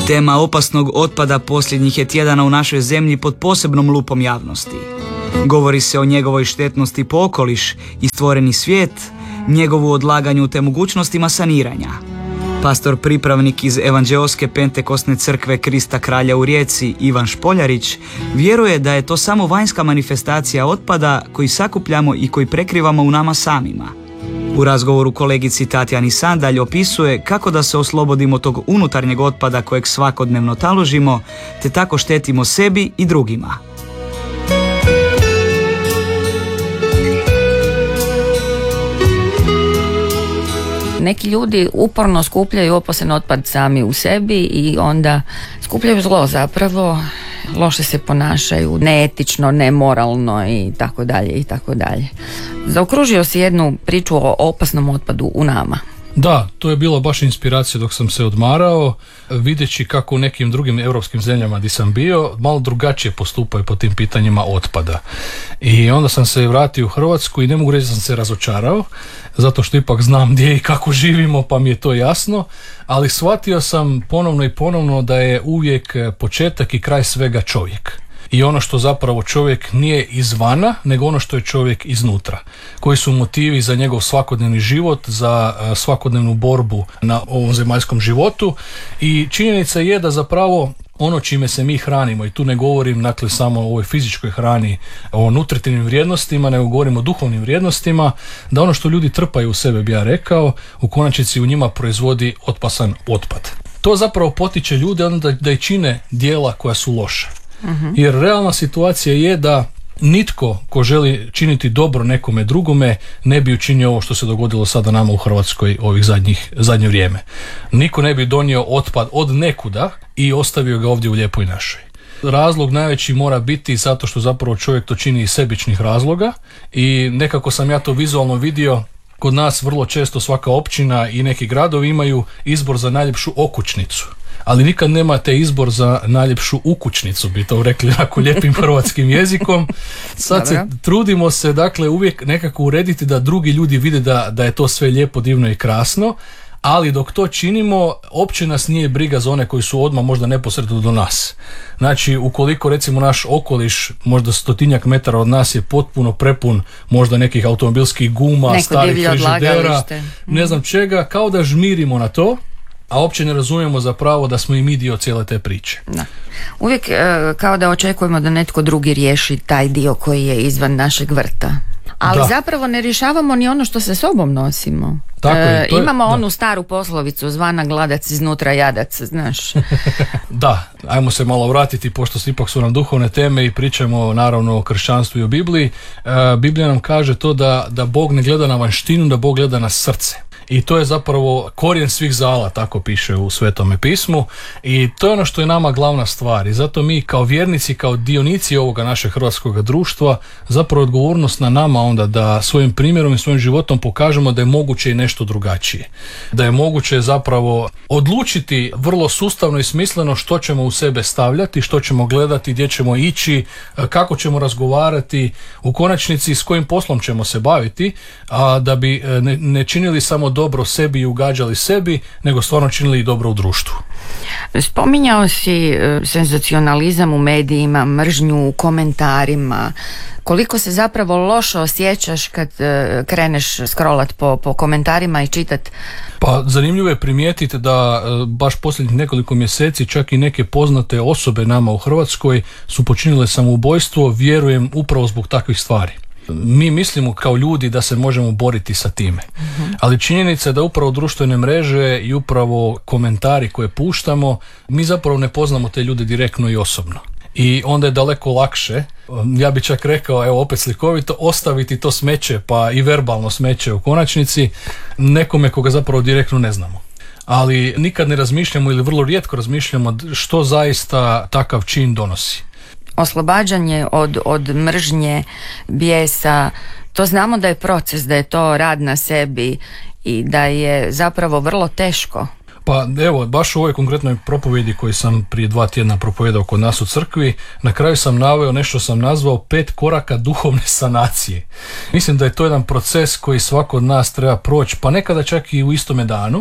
Tema opasnog otpada posljednjih je tjedana u našoj zemlji pod posebnom lupom javnosti. Govori se o njegovoj štetnosti po okoliš i stvoreni svijet, njegovu odlaganju te mogućnostima saniranja. Pastor pripravnik iz Evanđeoske pentekosne crkve Krista Kralja u Rijeci, Ivan Špoljarić, vjeruje da je to samo vanjska manifestacija otpada koji sakupljamo i koji prekrivamo u nama samima. U razgovoru kolegici Tatjani Sandalj opisuje kako da se oslobodimo tog unutarnjeg otpada kojeg svakodnevno taložimo, te tako štetimo sebi i drugima. Neki ljudi uporno skupljaju opasan otpad sami u sebi i onda skupljaju zlo zapravo, loše se ponašaju, neetično, nemoralno i tako dalje i tako dalje. Zaokružio si jednu priču o opasnom otpadu u nama. Da, to je bila baš inspiracija dok sam se odmarao, videći kako u nekim drugim europskim zemljama gdje sam bio, malo drugačije postupaju po tim pitanjima otpada. I onda sam se vratio u Hrvatsku i ne mogu reći da sam se razočarao, zato što ipak znam gdje i kako živimo, pa mi je to jasno, ali shvatio sam ponovno i ponovno da je uvijek početak i kraj svega čovjek. I ono što zapravo čovjek nije izvana, nego ono što je čovjek iznutra. Koji su motivi za njegov svakodnevni život, za svakodnevnu borbu na ovom zemaljskom životu. I činjenica je da zapravo ono čime se mi hranimo, i tu ne govorim dakle samo o ovoj fizičkoj hrani, o nutritivnim vrijednostima, nego govorim o duhovnim vrijednostima, da ono što ljudi trpaju u sebe, bi ja rekao, u konačnici u njima proizvodi opasan otpad. To zapravo potiče ljude onda da i čine djela koja su loša. Jer realna situacija je da nitko ko želi činiti dobro nekome drugome ne bi učinio ovo što se dogodilo sada nama u Hrvatskoj ovih zadnje vrijeme. Niko ne bi donio otpad od nekuda i ostavio ga ovdje u lijepoj našoj. Razlog najveći mora biti zato što zapravo čovjek to čini iz sebičnih razloga i nekako sam ja to vizualno vidio. Kod nas vrlo često svaka općina i neki gradovi imaju izbor za najljepšu okućnicu, ali nikad nemate izbor za najljepšu ukućnicu, bi to rekli onako lijepim hrvatskim jezikom. Sad trudimo se dakle uvijek nekako urediti da drugi ljudi vide da je to sve lijepo, divno i krasno, ali dok to činimo, opće nas nije briga za one koji su odmah možda neposredno do nas. Znači, ukoliko recimo naš okoliš, možda 100-tinjak metara od nas je potpuno prepun možda nekih automobilskih guma, neko starih frižidera, ne znam čega, kao da žmirimo na to, a uopće ne razumijemo zapravo da smo i mi dio cijele te priče. Da. Uvijek kao da očekujemo da netko drugi riješi taj dio koji je izvan našeg vrta. Ali zapravo ne rješavamo ni ono što sa sobom nosimo. Imamo onu staru poslovicu zvana gladac iznutra jadac, znaš. Da, ajmo se malo vratiti, pošto ipak su nam duhovne teme i pričamo naravno o kršćanstvu i o Bibliji. Biblija nam kaže to da Bog ne gleda na vanjštinu, da Bog gleda na srce. I to je zapravo korijen svih zala, tako piše u Svetome pismu, i to je ono što je nama glavna stvar. I zato mi kao vjernici, kao dionici ovoga našeg hrvatskog društva, zapravo odgovornost na nama onda da svojim primjerom i svojim životom pokažemo da je moguće i nešto drugačije. Da je moguće zapravo odlučiti vrlo sustavno i smisleno što ćemo u sebe stavljati, što ćemo gledati, gdje ćemo ići, kako ćemo razgovarati, u konačnici s kojim poslom ćemo se baviti, a da bi ne činili samo dobro sebi i ugađali sebi, nego stvarno činili i dobro u društvu. Spominjao si senzacionalizam u medijima, mržnju u komentarima. Koliko se zapravo loše osjećaš kad kreneš scrollat po komentarima i čitat? Pa zanimljivo je primijetiti da baš posljednjih nekoliko mjeseci čak i neke poznate osobe nama u Hrvatskoj su počinile samoubojstvo, vjerujem upravo zbog takvih stvari. Mi mislimo kao ljudi da se možemo boriti sa time. Ali činjenica je da upravo društvene mreže i upravo komentari koje puštamo, mi zapravo ne poznamo te ljude direktno i osobno. I onda je daleko lakše, ja bih čak rekao, evo opet slikovito, ostaviti to smeće, pa i verbalno smeće u konačnici, nekome koga zapravo direktno ne znamo. Ali nikad ne razmišljamo ili vrlo rijetko razmišljamo što zaista takav čin donosi. Oslobađanje od mržnje, bijesa, to znamo da je proces, da je to rad na sebi i da je zapravo vrlo teško. Pa evo, baš u ovoj konkretnoj propovjedi koji sam prije 2 tjedna propovedao kod nas u crkvi, na kraju sam naveo nešto sam nazvao 5 koraka duhovne sanacije. Mislim da je to jedan proces koji svako od nas treba proći, pa nekada čak i u istome danu,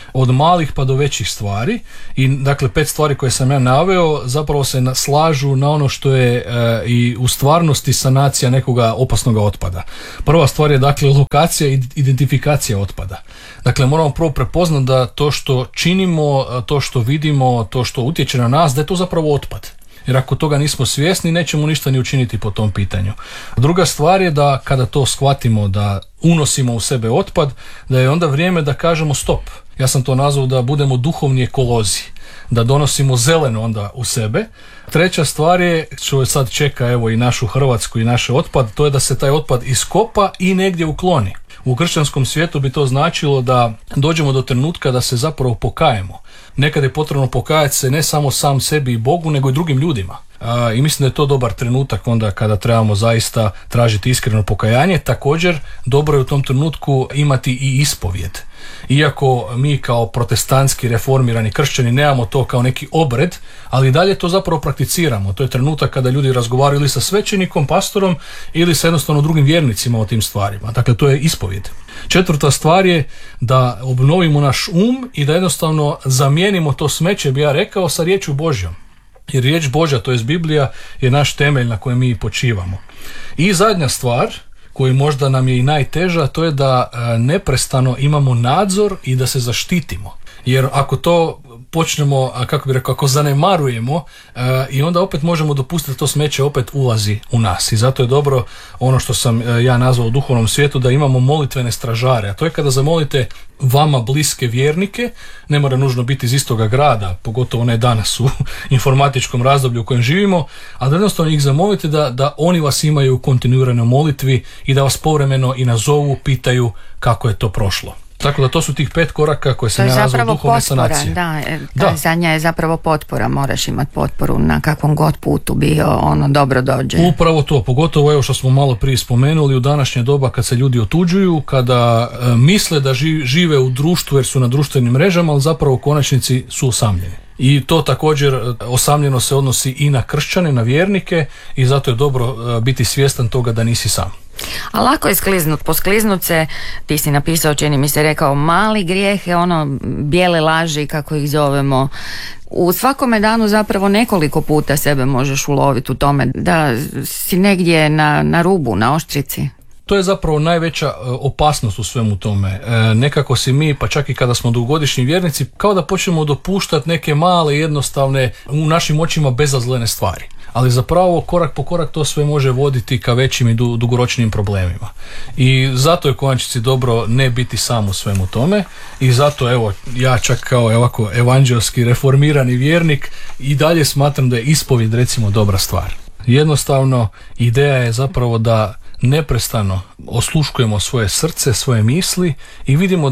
od malih pa do većih stvari. I dakle 5 stvari koje sam ja naveo zapravo se slažu na ono što je i u stvarnosti sanacija nekoga opasnog otpada. Prva stvar je dakle lokacija i identifikacija otpada. Dakle, moramo prvo prepoznati da to što činimo, to što vidimo, to što utječe na nas, da je to zapravo otpad. Jer ako toga nismo svjesni, nećemo ništa ni učiniti po tom pitanju. Druga stvar je da kada to shvatimo da unosimo u sebe otpad, da je onda vrijeme da kažemo stop. Ja sam to nazvao da budemo duhovni ekolozi, da donosimo zeleno onda u sebe. Treća stvar je, što sad čeka evo i našu Hrvatsku i naš otpad, to je da se taj otpad iskopa i negdje ukloni. U kršćanskom svijetu bi to značilo da dođemo do trenutka da se zapravo pokajemo. Nekad je potrebno pokajati se ne samo sam sebi i Bogu, nego i drugim ljudima. I mislim da je to dobar trenutak onda kada trebamo zaista tražiti iskreno pokajanje. Također, dobro je u tom trenutku imati i ispovjed. Iako mi kao protestantski reformirani kršćani nemamo to kao neki obred, ali dalje to zapravo prakticiramo. To je trenutak kada ljudi razgovaraju ili sa svećenikom, pastorom ili sa jednostavno drugim vjernicima o tim stvarima. Dakle, to je ispovjed. Četvrta stvar je da obnovimo naš i da jednostavno zamijenimo to smeće, bi ja rekao, sa riječju Božjom. Jer riječ Božja, to je Biblija, je naš temelj na kojem mi počivamo. I zadnja stvar, koji možda nam je i najteža, to je da neprestano imamo nadzor i da se zaštitimo. Jer ako to počnemo, kako bi rekao, ako zanemarujemo i onda opet možemo dopustiti da to smeće opet ulazi u nas. I zato je dobro ono što sam ja nazvao u duhovnom svijetu, da imamo molitvene stražare. A to je kada zamolite vama bliske vjernike, ne mora nužno biti iz istoga grada, pogotovo ne danas u informatičkom razdoblju u kojem živimo, a da jednostavno ih zamolite da oni vas imaju u kontinuiranoj molitvi i da vas povremeno i nazovu, pitaju kako je to prošlo. Tako da to su tih 5 koraka koje sam ja nazvao duhovne sanacije. Da, zadnja je zapravo potpora, moraš imati potporu na kakvom god putu bio, ono dobro dođe. Upravo to, pogotovo evo što smo malo prije spomenuli, u današnje doba kad se ljudi otuđuju, kada misle da žive u društvu jer su na društvenim mrežama, ali zapravo u konačnici su osamljeni. I to također osamljeno se odnosi i na kršćane, na vjernike, i zato je dobro biti svjestan toga da nisi sam. A lako je poskliznuti se, ti si napisao, čini mi se, rekao mali grijehe, ono bijele laži kako ih zovemo. U svakome danu zapravo nekoliko puta sebe možeš uloviti u tome da si negdje na rubu, na oštrici. To je zapravo najveća opasnost u svemu tome. Nekako si mi, pa čak i kada smo dugogodišnji vjernici, kao da počnemo dopuštati neke male, jednostavne, u našim očima bezazlene stvari. Ali zapravo korak po korak to sve može voditi ka većim i dugoročnim problemima. I zato je u konačnici dobro ne biti sam u svemu tome. I zato evo, ja čak kao ovako evanđelski reformirani vjernik i dalje smatram da je ispovjed recimo dobra stvar. Jednostavno, ideja je zapravo da neprestano osluškujemo svoje srce, svoje misli i vidimo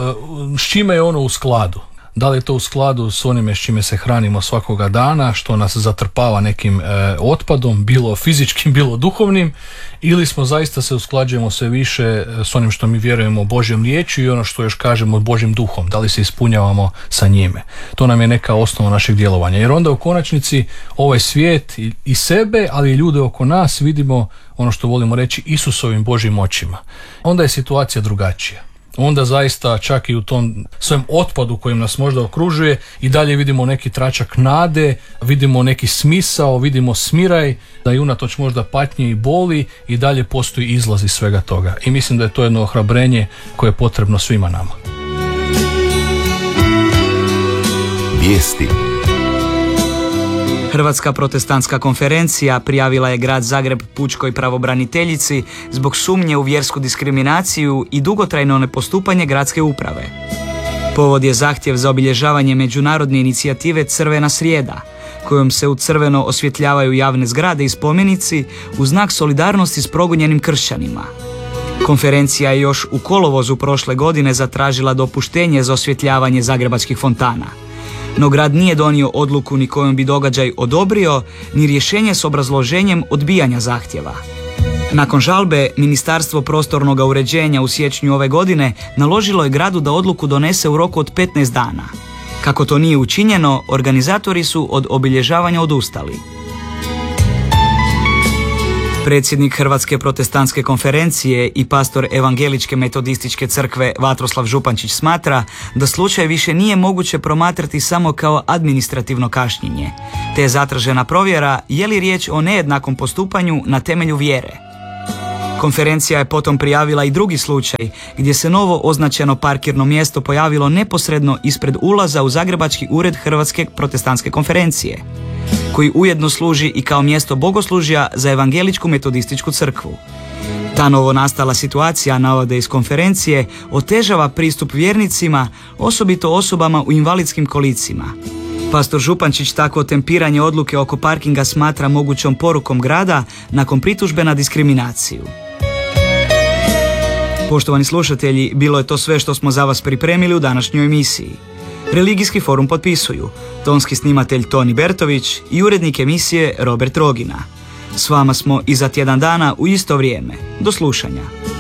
s čime je ono u skladu. Da li je to u skladu s onime s čime se hranimo svakoga dana, što nas zatrpava nekim otpadom, bilo fizičkim, bilo duhovnim, ili smo zaista se usklađujemo sve više s onim što mi vjerujemo Božjom riječju i ono što još kažemo Božjim duhom, da li se ispunjavamo sa njime. To nam je neka osnova našeg djelovanja, jer onda u konačnici ovaj svijet i sebe, ali i ljude oko nas vidimo ono što volimo reći Isusovim Božjim očima. Onda je situacija drugačija. Onda zaista čak i u tom svojem otpadu kojim nas možda okružuje i dalje vidimo neki tračak nade, vidimo neki smisao, vidimo smiraj, da i unatoč možda patnje i boli i dalje postoji izlaz iz svega toga. I mislim da je to jedno ohrabrenje koje je potrebno svima nama. Vijesti. Hrvatska protestantska konferencija prijavila je grad Zagreb pučkoj pravobraniteljici zbog sumnje u vjersku diskriminaciju i dugotrajno nepostupanje gradske uprave. Povod je zahtjev za obilježavanje međunarodne inicijative Crvena srijeda, kojom se u crveno osvjetljavaju javne zgrade i spomenici u znak solidarnosti s progonjenim kršćanima. Konferencija je još u kolovozu prošle godine zatražila dopuštenje za osvjetljavanje zagrebačkih fontana. No grad nije donio odluku ni kojom bi događaj odobrio, ni rješenje s obrazloženjem odbijanja zahtjeva. Nakon žalbe, Ministarstvo prostornog uređenja u siječnju ove godine naložilo je gradu da odluku donese u roku od 15 dana. Kako to nije učinjeno, organizatori su od obilježavanja odustali. Predsjednik Hrvatske protestantske konferencije i pastor Evangeličke metodističke crkve Vatroslav Župančić smatra da slučaj više nije moguće promatrati samo kao administrativno kašnjenje, te je zatražena provjera je li riječ o nejednakom postupanju na temelju vjere. Konferencija je potom prijavila i drugi slučaj gdje se novo označeno parkirno mjesto pojavilo neposredno ispred ulaza u zagrebački ured Hrvatske protestantske konferencije, koji ujedno služi i kao mjesto bogoslužja za Evangeličku metodističku crkvu. Ta novonastala situacija, navode iz konferencije, otežava pristup vjernicima, osobito osobama u invalidskim kolicima. Pastor Župančić takvo tempiranje odluke oko parkinga smatra mogućom porukom grada nakon pritužbe na diskriminaciju. Poštovani slušatelji, bilo je to sve što smo za vas pripremili u današnjoj emisiji. Religijski forum potpisuju tonski snimatelj Toni Bertović i urednik emisije Robert Rogina. S vama smo i za tjedan dana u isto vrijeme. Do slušanja.